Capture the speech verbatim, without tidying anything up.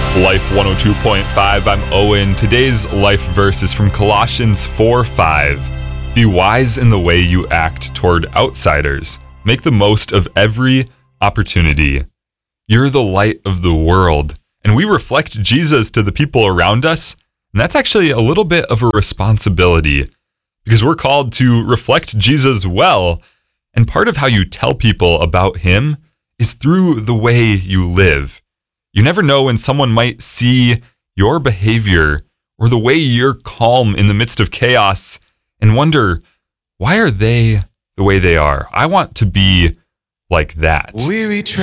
Life one oh two point five, I'm Owen. Today's life verse is from Colossians four five. Be wise in the way you act toward outsiders. Make the most of every opportunity. You're the light of the world, and we reflect Jesus to the people around us. And that's actually a little bit of a responsibility because we're called to reflect Jesus well. And part of how you tell people about him is through the way you live. You never know when someone might see your behavior or the way you're calm in the midst of chaos and wonder, why are they the way they are? I want to be like that.